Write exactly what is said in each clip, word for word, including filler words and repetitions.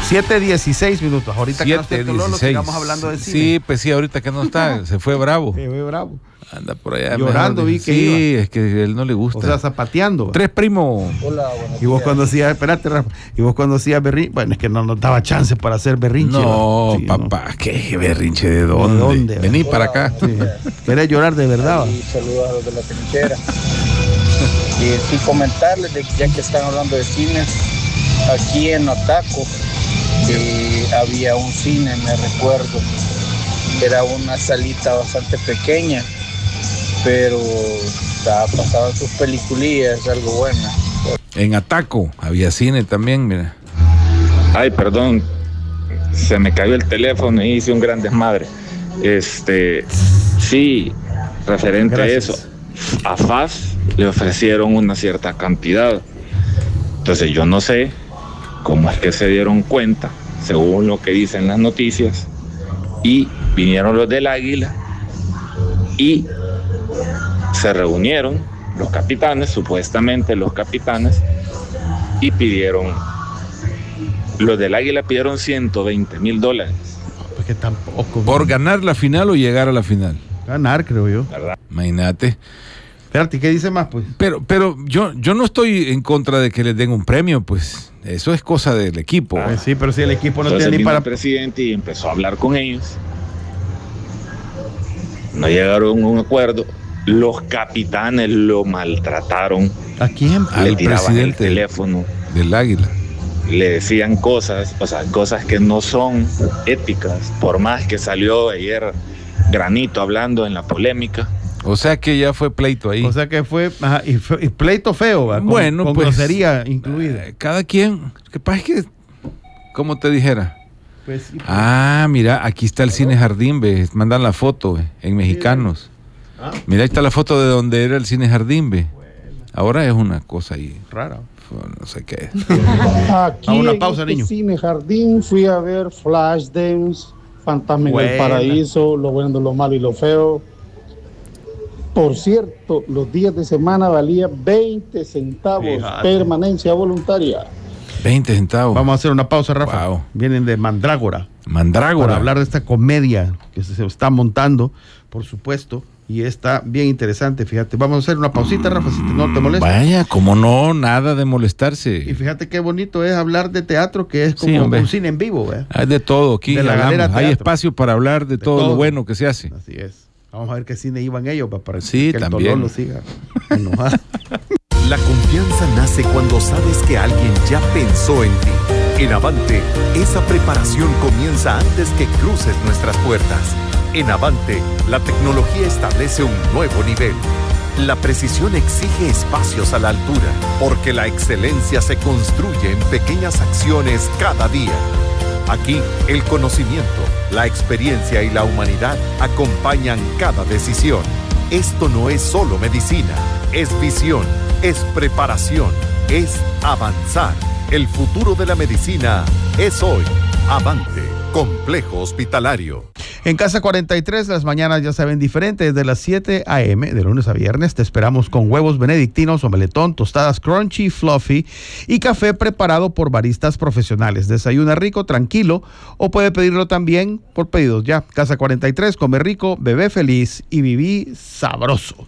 siete dieciséis minutos. Ahorita que no está el Lolo, sigamos hablando de cine. Sí, pues sí, ahorita que no está, se fue bravo. Se fue bravo. Anda por allá. Llorando, vi que sí, iba. es que a él no le gusta. O sea, zapateando. Tres primos. Hola, buenos Y vos días. cuando hacías, espérate, Rafa, y vos cuando hacías berrinche, bueno, es que no nos daba chance para hacer berrinche. No, sí, papá, ¿no? ¿Qué berrinche? ¿De dónde? ¿De dónde? Vení Hola, para acá. Sí. Querés llorar de verdad. Y saludos a los de la trinchera. Y sí comentarles de que ya que están hablando de cines, aquí en Otaco eh, había un cine, me recuerdo. Era una salita bastante pequeña, pero estaba pasando sus peliculillas, algo buena. En Ataco había cine también, mira. Ay, perdón, se me cayó el teléfono y hice un gran desmadre. Este, sí, referente Gracias. a eso, a F A S le ofrecieron una cierta cantidad. Entonces yo no sé cómo es que se dieron cuenta, según lo que dicen las noticias, y vinieron los del Águila y se reunieron los capitanes, supuestamente los capitanes, y pidieron, los del Águila pidieron ciento veinte mil dólares. Porque tampoco. ¿Por ganar la final o llegar a la final? Ganar, creo yo. ¿Verdad? Imagínate. Espérate, ¿qué dice más, pues? Pero, pero yo, yo no estoy en contra de que les den un premio, pues. Eso es cosa del equipo. Ah, sí, pero si el equipo no Entonces tiene ni vino para... el presidente y empezó a hablar con ellos. No llegaron a un acuerdo. Los capitanes lo maltrataron. ¿A quién? Al Le tiraban el presidente teléfono. del Águila. Le decían cosas, o sea, cosas que no son éticas. Por más que salió ayer Granito hablando en la polémica. O sea que ya fue pleito ahí. O sea que fue, ajá, y, fe- y pleito feo, ¿va? Con, bueno, con pues. grosería incluida. eh, Cada quien. ¿Qué pasa? Es que, como te dijera. Pues, sí, pues. Ah, mira, aquí está el Cine Jardín, ve. Mandan la foto, ve, en Mexicanos. Ah. Mira, ahí está la foto de donde era el Cine Jardín, ve. Ahora es una cosa ahí. Raro. No sé qué. Aquí A una en pausa, este niño. Cine Jardín fui a ver Flashdance, Fantasma en Buena. el Paraíso, Lo Bueno, Lo Malo y Lo Feo. Por cierto, los días de semana valía veinte centavos, Fíjate. permanencia voluntaria. veinte centavos. Vamos a hacer una pausa, Rafa. Wow. Vienen de Mandrágora. Mandrágora. Para hablar de esta comedia que se se está montando, por supuesto, y está bien interesante, fíjate. Vamos a hacer una pausita, Rafa, si te- no te molesta. Vaya, como no, nada de molestarse. Y fíjate qué bonito es hablar de teatro, que es como Sí, hombre. un cine en vivo, ¿eh? Hay de todo aquí. De la hablamos. Galera Hay Teatro. espacio para hablar de, todo, todo. lo bueno que se hace. Así es. Vamos a ver qué cine iban ellos pa- para Sí, que el también. Tolón lo siga enojado. La confianza nace cuando sabes que alguien ya pensó en ti. En Avante, esa preparación comienza antes que cruces nuestras puertas. En Avante, la tecnología establece un nuevo nivel. La precisión exige espacios a la altura, porque la excelencia se construye en pequeñas acciones cada día. Aquí, el conocimiento, la experiencia y la humanidad acompañan cada decisión. Esto no es solo medicina, es visión, es preparación, es avanzar. El futuro de la medicina es hoy. Avante, Complejo Hospitalario. En Casa cuarenta y tres, las mañanas ya se ven diferentes. Desde las siete a eme, de lunes a viernes, te esperamos con huevos benedictinos, omeletón, tostadas crunchy, fluffy y café preparado por baristas profesionales. Desayuna rico, tranquilo, o puede pedirlo también por pedidos ya. Casa cuarenta y tres, come rico, bebé feliz y viví sabroso.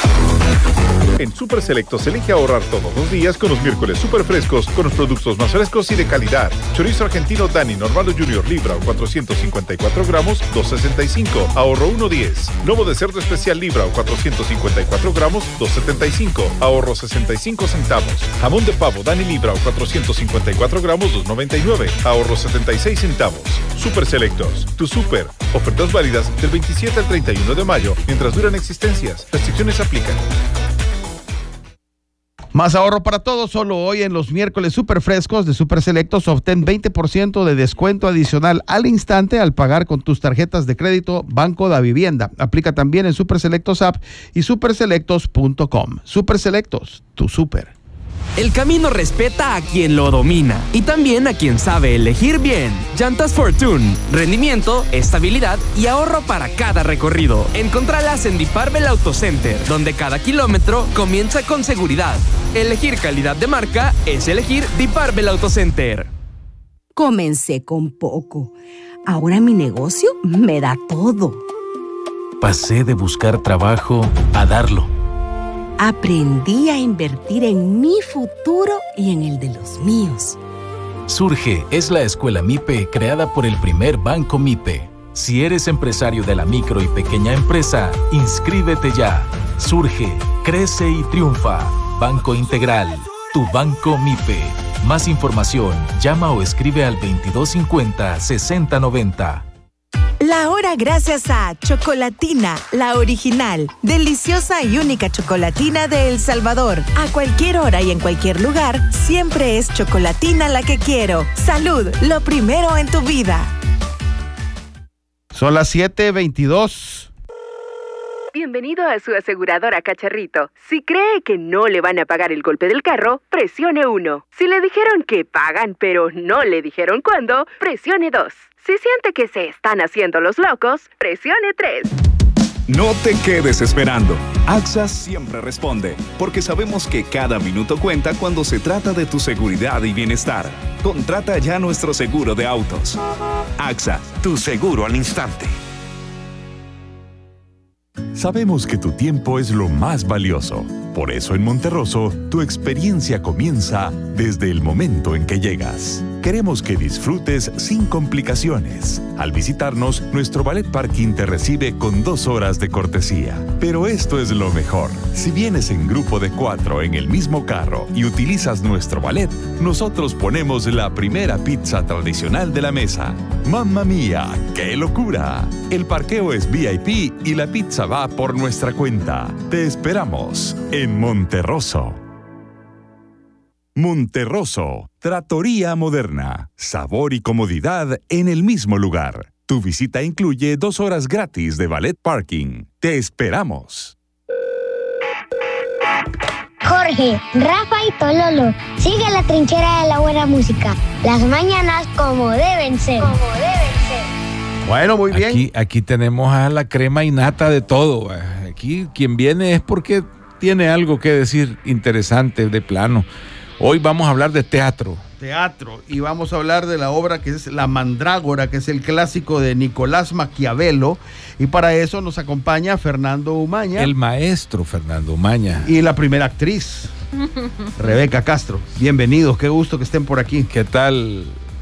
En Super Selectos elige ahorrar todos los días con los miércoles super frescos, con los productos más frescos y de calidad. Chorizo argentino Dani Normal Junior Libra o cuatrocientos cincuenta y cuatro gramos, dos sesenta y cinco, ahorro uno diez. Lomo de cerdo especial Libra o cuatrocientos cincuenta y cuatro gramos, dos setenta y cinco, ahorro sesenta y cinco centavos. Jamón de pavo Dani Libra o cuatrocientos cincuenta y cuatro gramos, dos noventa y nueve, ahorro setenta y seis centavos. Super Selectos, tu super. Ofertas válidas del veintisiete al treinta y uno de mayo, mientras duran existencias. Restricciones aplican. Más ahorro para todos, solo hoy en los miércoles super frescos de Super Selectos obtén veinte por ciento de descuento adicional al instante al pagar con tus tarjetas de crédito Banco da Vivienda. Aplica también en Super Selectos App y super selectos punto com. Super Selectos, tu super. El camino respeta a quien lo domina y también a quien sabe elegir bien. Llantas Fortune, rendimiento, estabilidad y ahorro para cada recorrido. Encontralas en Diparvel Auto Center, donde cada kilómetro comienza con seguridad. Elegir calidad de marca es elegir Diparvel Auto Center. Comencé con poco. Ahora mi negocio me da todo. Pasé de buscar trabajo a darlo. Aprendí a invertir en mi futuro y en el de los míos. Surge es la escuela MIPE creada por el primer banco MIPE. Si eres empresario de la micro y pequeña empresa, inscríbete ya. Surge, crece y triunfa. Banco Integral, tu banco MIPE. Más información, llama o escribe al veintidós cincuenta, sesenta noventa. La hora gracias a Chocolatina, la original, deliciosa y única chocolatina de El Salvador. A cualquier hora y en cualquier lugar, siempre es Chocolatina la que quiero. Salud, lo primero en tu vida. Son las siete veintidós. Bienvenido a su aseguradora Cacharrito. Si cree que no le van a pagar el golpe del carro, presione uno. Si le dijeron que pagan pero no le dijeron cuándo, presione dos. Si siente que se están haciendo los locos, presione tres. No te quedes esperando. AXA siempre responde, porque sabemos que cada minuto cuenta cuando se trata de tu seguridad y bienestar. Contrata ya nuestro seguro de autos. AXA, tu seguro al instante. Sabemos que tu tiempo es lo más valioso. Por eso en Monterroso, tu experiencia comienza desde el momento en que llegas. Queremos que disfrutes sin complicaciones. Al visitarnos, nuestro ballet parking te recibe con dos horas de cortesía. Pero esto es lo mejor. Si vienes en grupo de cuatro en el mismo carro y utilizas nuestro ballet, nosotros ponemos la primera pizza tradicional de la mesa. ¡Mamma mía! ¡Qué locura! El parqueo es V I P y la pizza va por nuestra cuenta. Te esperamos en Monterroso. Monterroso, Trattoria Moderna, sabor y comodidad en el mismo lugar. Tu visita incluye dos horas gratis de ballet parking. Te esperamos. Jorge, Rafa y Tololo, sigue la trinchera de la buena música. Las mañanas como deben ser. Como deben ser. Bueno, muy bien. Aquí, aquí tenemos a la crema y nata de todo. Aquí quien viene es porque tiene algo que decir interesante de plano. Hoy vamos a hablar de teatro. Teatro. Y vamos a hablar de la obra que es La Mandrágora, que es el clásico de Nicolás Maquiavelo. Y para eso nos acompaña Fernando Umaña. El maestro Fernando Umaña. Y la primera actriz, Rebeca Castro. Bienvenidos, qué gusto que estén por aquí. ¿Qué tal,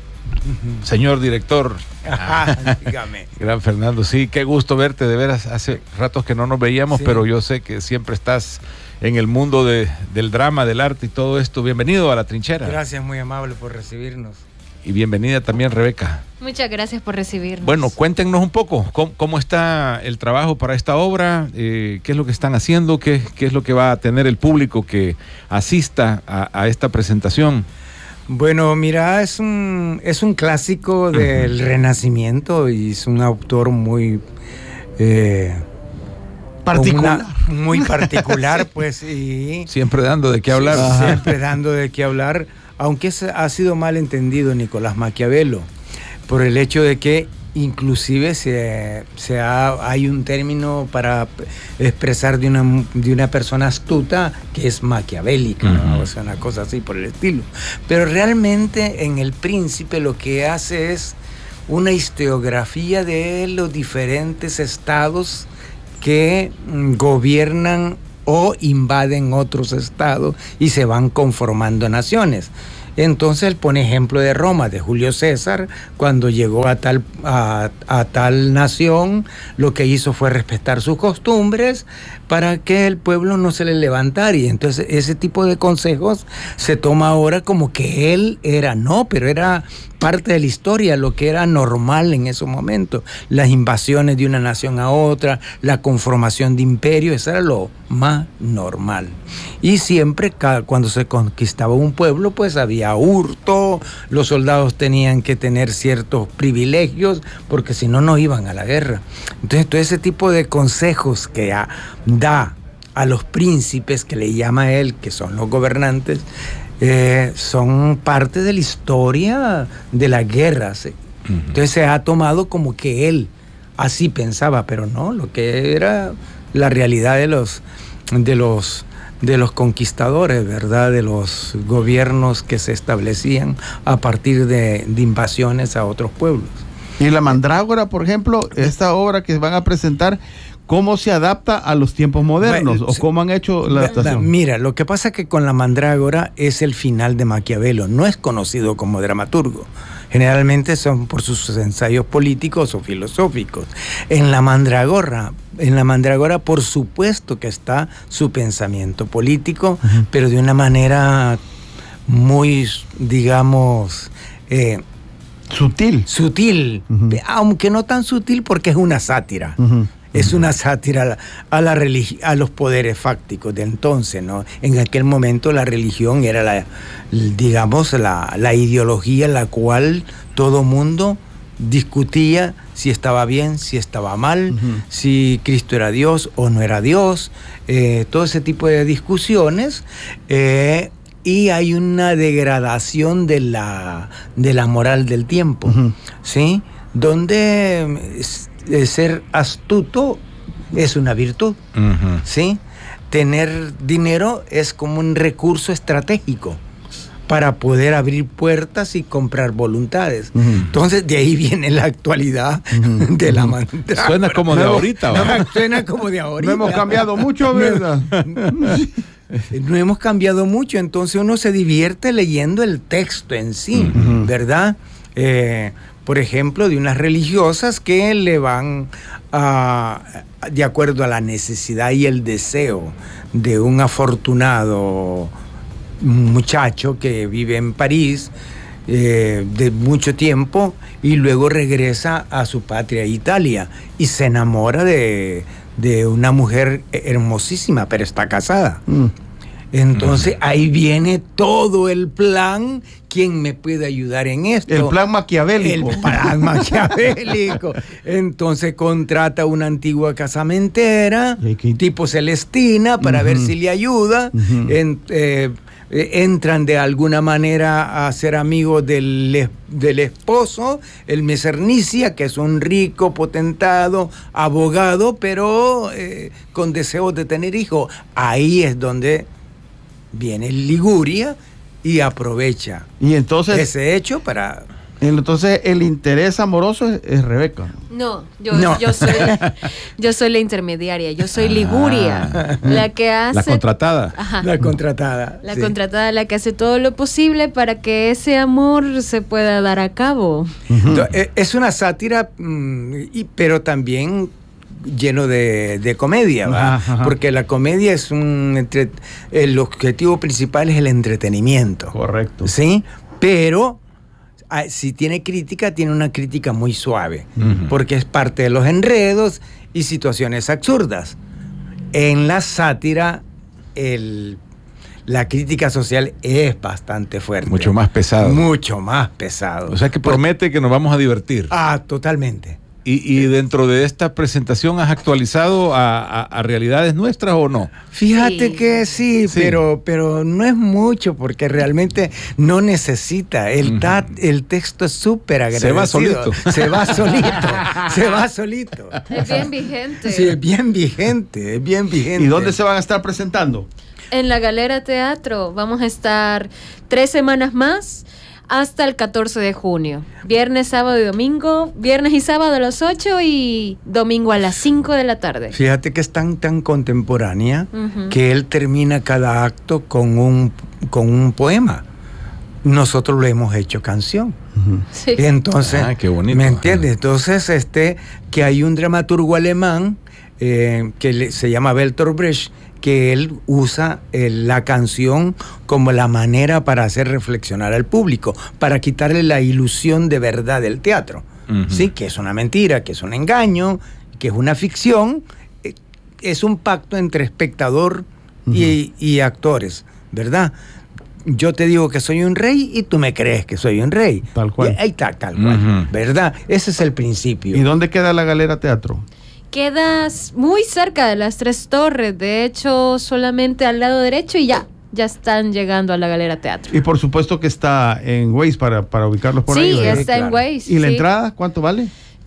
señor director? Ah, dígame. Gran Fernando, sí, qué gusto verte, de veras, hace ratos que no nos veíamos, sí. Pero yo sé que siempre estás en el mundo de, del drama, del arte y todo esto. Bienvenido a La Trinchera. Gracias, muy amable por recibirnos. Y bienvenida también, Rebeca. Muchas gracias por recibirnos. Bueno, cuéntenos un poco, ¿cómo, cómo está el trabajo para esta obra? Eh, ¿Qué es lo que están haciendo? ¿Qué, qué es lo que va a tener el público que asista a, a esta presentación? Bueno, mira, es un, es un clásico del uh-huh. Renacimiento y es un autor muy... Eh, particular. Una, muy particular, pues. Y, siempre dando de qué hablar. Sí, siempre dando de qué hablar, aunque es, ha sido mal entendido Nicolás Maquiavelo, por el hecho de que inclusive se, se ha, hay un término para expresar de una, de una persona astuta que es maquiavélica, uh-huh. ¿no? O sea, una cosa así por el estilo. Pero realmente en El Príncipe lo que hace es una historiografía de los diferentes estados que gobiernan o invaden otros estados y se van conformando naciones. Entonces él pone ejemplo de Roma, de Julio César, cuando llegó a tal, a, a tal nación, lo que hizo fue respetar sus costumbres para que el pueblo no se le levantara. Y entonces ese tipo de consejos se toma ahora como que él era, no, pero era parte de la historia, lo que era normal en esos momentos. Las invasiones de una nación a otra, la conformación de imperios, eso era lo más normal. Y siempre cada, cuando se conquistaba un pueblo, pues había hurto, los soldados tenían que tener ciertos privilegios, porque si no, no iban a la guerra. Entonces, todo ese tipo de consejos que a, da a los príncipes, que le llama él, que son los gobernantes, Eh, son parte de la historia de las guerras. Uh-huh. Entonces se ha tomado como que él así pensaba, pero no, lo que era la realidad de los, de los, de los conquistadores, ¿verdad? De los gobiernos que se establecían a partir de, de invasiones a otros pueblos. Y la Mandrágora, por ejemplo, esta obra que van a presentar, ¿cómo se adapta a los tiempos modernos? Bueno, ¿O cómo han hecho la adaptación? Mira, lo que pasa es que con la Mandrágora es el final de Maquiavelo, no es conocido como dramaturgo. Generalmente son por sus ensayos políticos o filosóficos. En la Mandrágora, en la Mandrágora, por supuesto que está su pensamiento político, uh-huh. pero de una manera muy, digamos, eh, sutil. Sutil, uh-huh. aunque no tan sutil porque es una sátira. Uh-huh. Es una sátira a, la, a, la religi- a los poderes fácticos de entonces, ¿no? En aquel momento la religión era, la, digamos, la, la ideología en la cual todo mundo discutía si estaba bien, si estaba mal, uh-huh. si Cristo era Dios o no era Dios, eh, todo ese tipo de discusiones. Eh, y hay una degradación de la, de la moral del tiempo, uh-huh. ¿sí? Donde Eh, ser astuto es una virtud, uh-huh. ¿sí? Tener dinero es como un recurso estratégico para poder abrir puertas y comprar voluntades. Uh-huh. Entonces, de ahí viene la actualidad uh-huh. de la Mandrágora. Suena como de no, ahorita, ¿va? No, suena como de ahorita. No hemos cambiado mucho, ¿verdad? No hemos cambiado mucho, entonces uno se divierte leyendo el texto en sí, uh-huh. ¿verdad? Eh, por ejemplo, de unas religiosas que le van a, de acuerdo a la necesidad y el deseo de un afortunado muchacho que vive en París eh, de mucho tiempo y luego regresa a su patria, Italia, y se enamora de, de una mujer hermosísima, pero está casada. Mm. Entonces, ahí viene todo el plan. ¿Quién me puede ayudar en esto? El plan maquiavélico. El plan maquiavélico. Entonces, contrata una antigua casamentera, tipo Celestina, para uh-huh. ver si le ayuda. Uh-huh. En, eh, entran de alguna manera a ser amigos del, del esposo, el Mesernicia, que es un rico potentado, abogado, pero eh, con deseos de tener hijos. Ahí es donde viene Liguria y aprovecha y entonces ese hecho para... Entonces el interés amoroso es, es Rebeca. No, yo, no. yo soy yo soy la intermediaria, yo soy Liguria, ah, la que hace... La contratada. Ajá. La contratada. La sí. contratada, la que hace todo lo posible para que ese amor se pueda dar a cabo. Uh-huh. Es una sátira, pero también lleno de, de comedia, ¿va? Ajá, ajá. Porque la comedia es un... Entre, el objetivo principal es el entretenimiento. Correcto. ¿Sí? Pero si tiene crítica, tiene una crítica muy suave, uh-huh. porque es parte de los enredos y situaciones absurdas. En la sátira, el, la crítica social es bastante fuerte. Mucho más pesado. Mucho más pesado. O sea que promete que nos vamos a divertir. Ah, totalmente. Y, y dentro de esta presentación, ¿has actualizado a, a, a realidades nuestras o no? Fíjate sí. que sí, sí, pero pero no es mucho porque realmente no necesita. El, uh-huh. ta, el texto es súper agradecido. Se va solito. Se va solito. se va solito. Es bien vigente. Sí, es bien vigente, es bien vigente. ¿Y dónde se van a estar presentando? En la Galera Teatro. Vamos a estar tres semanas más. Hasta el catorce de junio. Viernes, sábado y domingo. Viernes y sábado a las ocho y domingo a las cinco de la tarde. Fíjate que es tan, tan contemporánea uh-huh. que él termina cada acto con un, con un poema. Nosotros lo hemos hecho canción. Uh-huh. Sí. Entonces, ah, qué bonito. ¿me entiendes? Entonces, este, que hay un dramaturgo alemán eh, que le, se llama Bertolt Brecht, que él usa eh, la canción como la manera para hacer reflexionar al público, para quitarle la ilusión de verdad del teatro. Uh-huh. Sí, que es una mentira, que es un engaño, que es una ficción. Eh, es un pacto entre espectador uh-huh. y, y actores, ¿verdad? Yo te digo que soy un rey y tú me crees que soy un rey. Tal cual. Y ahí está, tal cual, uh-huh. ¿verdad? Ese es el principio. ¿Y dónde queda la Galera Teatro? Quedas muy cerca de las Tres Torres, de hecho solamente al lado derecho y ya, ya están llegando a la Galera Teatro. Y por supuesto que está en Waze para, para ubicarlos por sí, ahí. Sí, está claro. en Waze. ¿Y la sí. entrada cuánto vale?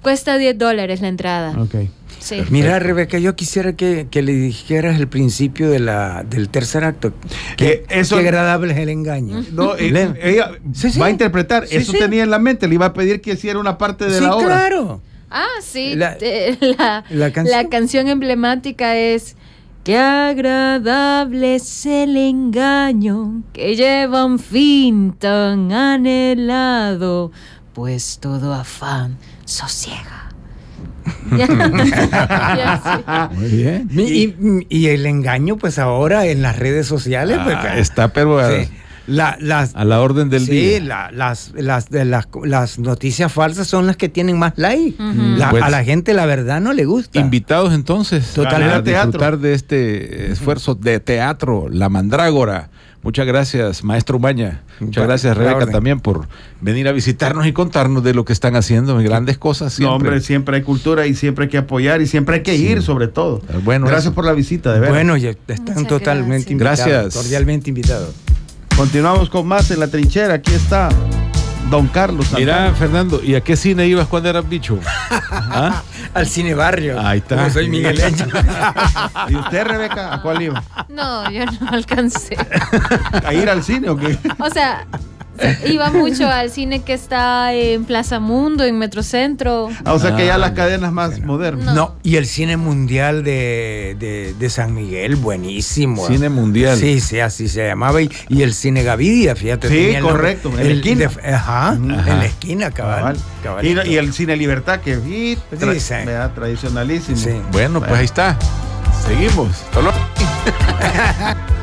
Cuesta diez dólares la entrada. Ok. Sí. Mira, Rebeca, yo quisiera que, que le dijeras el principio de la, del tercer acto. Qué, Eh, eso- qué agradable es el engaño. No, eh, Le- ella Sí, sí. va a interpretar. Sí, Eso sí. tenía en la mente. Le iba a pedir que hiciera una parte de Sí, la obra. claro. Ah, sí. La- te- La, la canción. la canción emblemática es: qué agradable es el engaño que lleva un fin tan anhelado, pues todo afán sosiega. Ya. Ya, sí. Muy bien. Y, y- y el engaño, pues ahora en las redes sociales. pues, Ah, está, pero a, sí. La- las, a la orden del sí, día. la- las, las, de las, las noticias falsas son las que tienen más like. Ujú. La- Pues- a la gente la verdad no le gusta. Invitados entonces Totalmente. a disfrutar de este esfuerzo de teatro, La Mandrágora. Muchas gracias, maestro Umaña. Muchas Pa- gracias, la Rebeca, orden. también por venir a visitarnos y contarnos de lo que están haciendo. Grandes cosas siempre. No, hombre, siempre hay cultura y siempre hay que apoyar y siempre hay que ir, sobre todo. Bueno, Gracias eso. por la visita, de veras. Bueno, ya están Muchas totalmente gracias. invitados. Gracias. Cordialmente invitados. Continuamos con más en la trinchera. Aquí está Don Carlos Mira, Santana. Fernando, ¿y a qué cine ibas cuando eras bicho? ¿Ah? Al Cine Barrio. Ahí está. Como soy migueleño. ¿Y usted, Rebeca, a cuál iba? No, yo no alcancé. ¿A ir al cine o qué? O sea, iba mucho al cine que está en Plaza Mundo, en Metrocentro. Ah, o sea que ya Ah, las cadenas más modernas. No, y el Cine Mundial de, de, de San Miguel, buenísimo. Cine Mundial. Sí, sí, así se llamaba. Y, y el Cine Gavidia, fíjate. Sí, tenía el nombre. correcto, en la El esquina. de- ajá, Ujú. en la esquina, cabal. Cabal. cabalito. Y, y el Cine Libertad, que y, tra- Sí, sí. ¿verdad? Tradicionalísimo. Sí. Bueno, pues ahí está. Seguimos. Hasta luego.